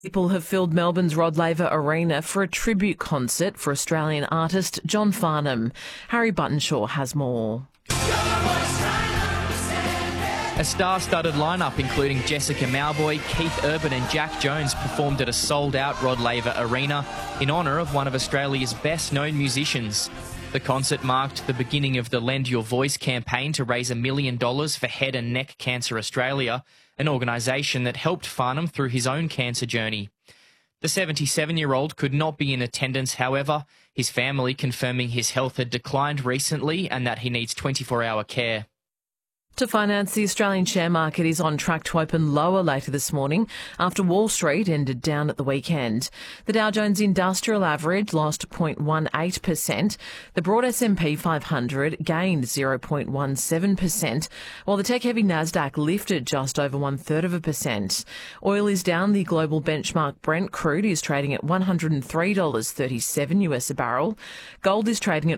People have filled Melbourne's Rod Laver Arena for a tribute concert for Australian artist John Farnham. Harry Buttonshaw has more. A star-studded lineup including Jessica Mauboy, Keith Urban and Jack Jones performed at a sold-out Rod Laver Arena in honour of one of Australia's best-known musicians. The concert marked the beginning of the Lend Your Voice campaign to raise $1 million for Head and Neck Cancer Australia, an organisation that helped Farnham through his own cancer journey. The 77-year-old could not be in attendance, however, his family confirming his health had declined recently and that he needs 24-hour care. To finance, the Australian share market is on track to open lower later this morning after Wall Street ended down at the weekend. The Dow Jones Industrial Average lost 0.18%. The broad S&P 500 gained 0.17%, while the tech-heavy Nasdaq lifted just over 1/3%. Oil is down. The global benchmark Brent crude is trading at $103.37 a barrel. Gold is trading at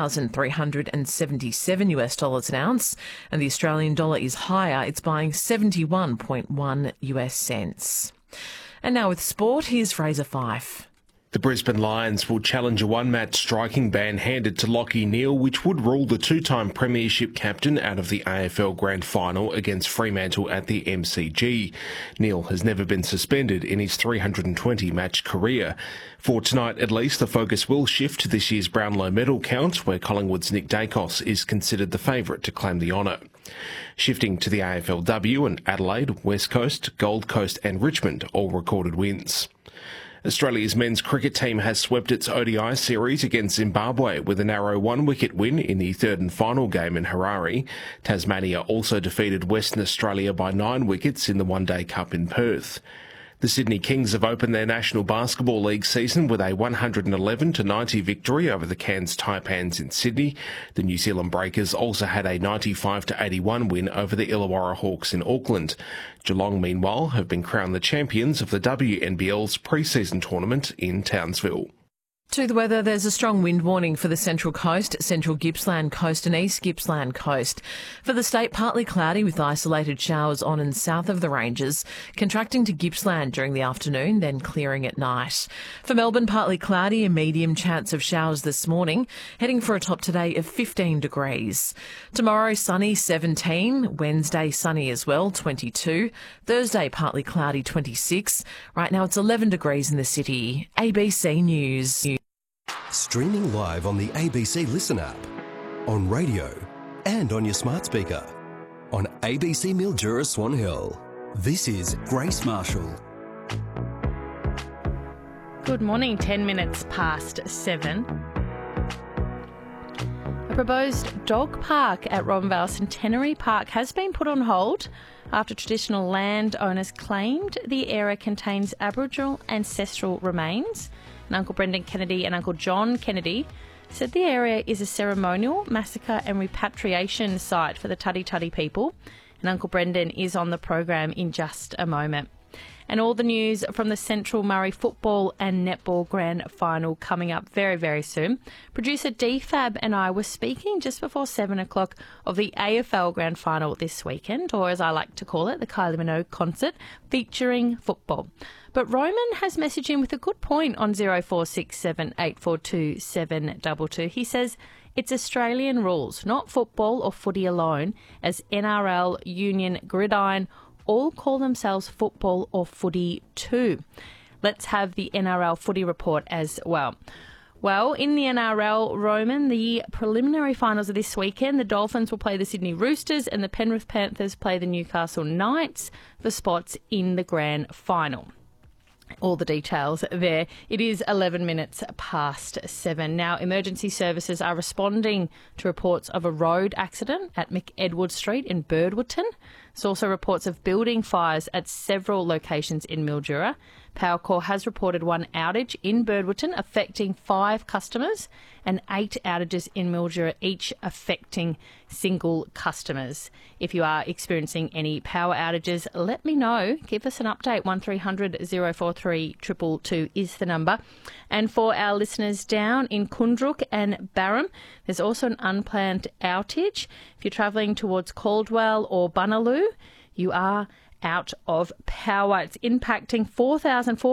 $4,377 an ounce, and the Australian dollar is higher. It's buying 71.1 US cents. And now with sport, here's Fraser Fife. The Brisbane Lions will challenge a one-match striking ban handed to Lachie Neale, which would rule the two-time premiership captain out of the AFL Grand Final against Fremantle at the MCG. Neale has never been suspended in his 320-match career. For tonight, at least, the focus will shift to this year's Brownlow medal count, where Collingwood's Nick Dacos is considered the favourite to claim the honour. Shifting to the AFLW, and Adelaide, West Coast, Gold Coast and Richmond all recorded wins. Australia's men's cricket team has swept its ODI series against Zimbabwe with a narrow one-wicket win in the third and final game in Harare. Tasmania also defeated Western Australia by 9 wickets in the One Day Cup in Perth. The Sydney Kings have opened their National Basketball League season with a 111-90 victory over the Cairns Taipans in Sydney. The New Zealand Breakers also had a 95-81 win over the Illawarra Hawks in Auckland. Geelong, meanwhile, have been crowned the champions of the WNBL's pre-season tournament in Townsville. To the weather, there's a strong wind warning for the Central Coast, Central Gippsland Coast and East Gippsland Coast. For the state, partly cloudy with isolated showers on and south of the ranges, contracting to Gippsland during the afternoon, then clearing at night. For Melbourne, partly cloudy, a medium chance of showers this morning, heading for a top today of 15 degrees. Tomorrow, sunny, 17. Wednesday, sunny as well, 22. Thursday, partly cloudy, 26. Right now, it's 11 degrees in the city. ABC News. Streaming live on the ABC Listen app, on radio and on your smart speaker. On ABC Mildura Swan Hill. This is Grace Marshall. Good morning, 10 minutes past 7. A proposed dog park at Robinvale Centenary Park has been put on hold after traditional landowners claimed the area contains Aboriginal ancestral remains. And Uncle Brendan Kennedy and Uncle John Kennedy said the area is a ceremonial, massacre and repatriation site for the Tuddy Tuddy people. And Uncle Brendan is on the program in just a moment. And all the news from the Central Murray Football and Netball Grand Final coming up very, very soon. Producer DFab and I were speaking just before 7 o'clock of the AFL Grand Final this weekend, or as I like to call it, the Kylie Minogue concert featuring football. But Roman has messaged in with a good point on 0467 842 722. He says it's Australian rules, not football or footy alone, as NRL, Union, Gridiron all call themselves football or footy too. Let's have the NRL footy report as well. Well, in the NRL, Roman, the preliminary finals of this weekend, the Dolphins will play the Sydney Roosters and the Penrith Panthers play the Newcastle Knights for spots in the grand final. All the details there. It is 11 minutes past 7. Now, emergency services are responding to reports of a road accident at McEdward Street in Birdwoodton. There's also reports of building fires at several locations in Mildura. Powercor has reported one outage in Birdwoodton affecting 5 customers and 8 outages in Mildura, each affecting single customers. If you are experiencing any power outages, let me know. Give us an update. 1300 043 222 is the number. And for our listeners down in Kundruk and Barham, there's also an unplanned outage. If you're travelling towards Caldwell or Bunaloo, you are out of power. It's impacting 4,400